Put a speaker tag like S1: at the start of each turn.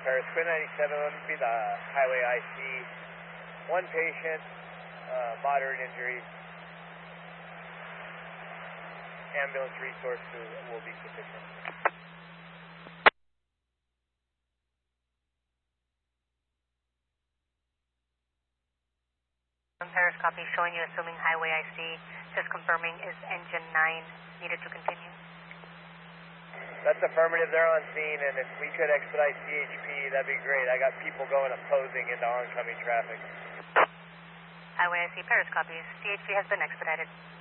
S1: Paris Quinn 97입니다. Highway IC. One patient, moderate injuries. Ambulance resources will be sufficient.
S2: Paris copy, showing you assuming Highway IC. Just confirming, is engine 9 needed to continue?
S1: That's affirmative. They're on scene, and if we could expedite CHP, that'd be great. I got people going opposing into oncoming traffic.
S2: Highway IC, Paris copies. CHP has been expedited.